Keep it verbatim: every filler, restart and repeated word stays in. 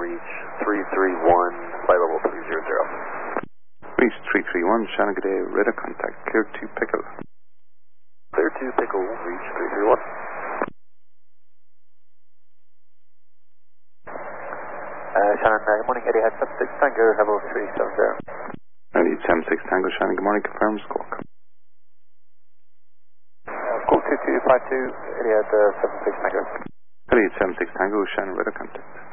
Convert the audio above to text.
reach three three one, flight level three zero zero. Reach three three one, Shannon, good day, radar contact, clear to Pickle. Clear to Pickle, reach three three one. Uh, Shannon, uh, good morning, Eddie, head seven six Tango, level three seven zero. Eddie, seven six Tango, Shannon, good morning, confirm squawk. Uh, squawk two two five two, Eddie, head uh, seven six Tango. Eddie, seven six Tango, Shannon, radar contact.